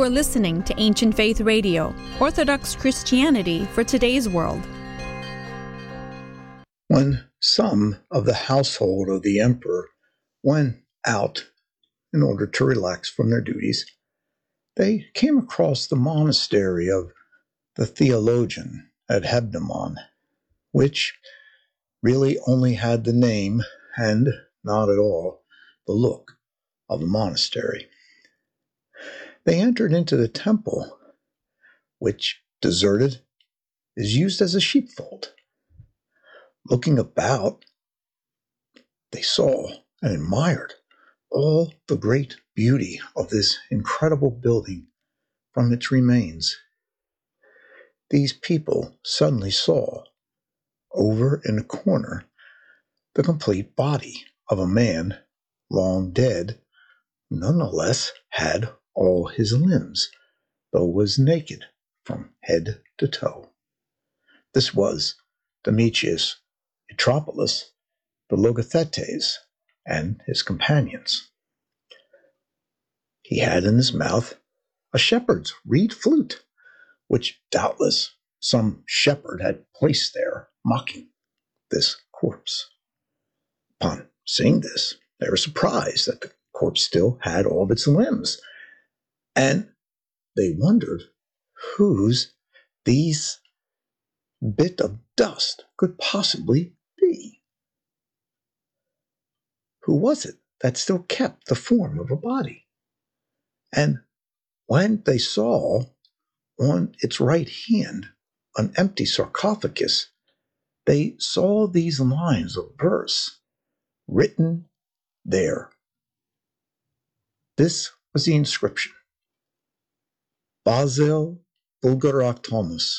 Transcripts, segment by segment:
are listening to Ancient Faith Radio, Orthodox Christianity for today's world. When some of the household of the emperor went out in order to relax from their duties, they came across the monastery of the theologian at Hebdomon, which really only had the name and not at all the look of a monastery. They entered into the temple, which, deserted, is used as a sheepfold. Looking about, they saw and admired all the great beauty of this incredible building from its remains. These people suddenly saw, over in a corner, the complete body of a man long dead, who nonetheless had all his limbs, though was naked from head to toe. This was Demetrius Eteropolis, the Logothetes, and his companions. He had in his mouth a shepherd's reed flute, which doubtless some shepherd had placed there, mocking this corpse. Upon seeing this, they were surprised that the corpse still had all of its limbs, and they wondered whose these bit of dust could possibly be. Who was it that still kept the form of a body? And when they saw on its right hand an empty sarcophagus, they saw these lines of verse written there. This was the inscription: Basil Bulgaroctomus.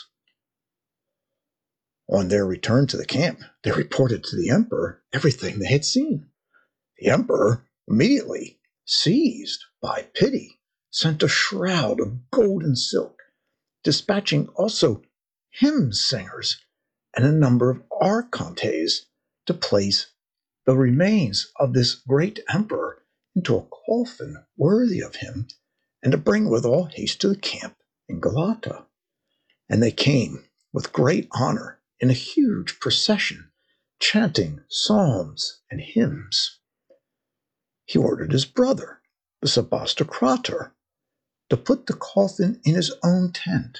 On their return to the camp, they reported to the emperor everything they had seen. The emperor, immediately seized by pity, sent a shroud of gold and silk, dispatching also hymn singers and a number of archontes to place the remains of this great emperor into a coffin worthy of him, and to bring with all haste to the camp in Galata. And they came with great honor in a huge procession, chanting psalms and hymns. He ordered his brother, the Sebastocrator, to put the coffin in his own tent.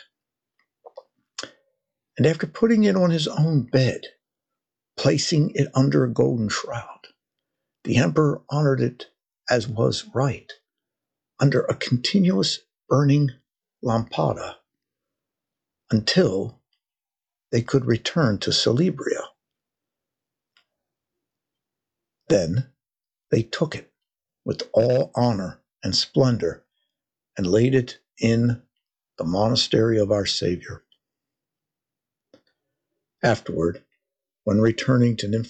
And after putting it on his own bed, placing it under a golden shroud, the emperor honored it as was right, under a continuous burning lampada, until they could return to Celebria. Then they took it with all honor and splendor and laid it in the monastery of our Savior. Afterward, when returning to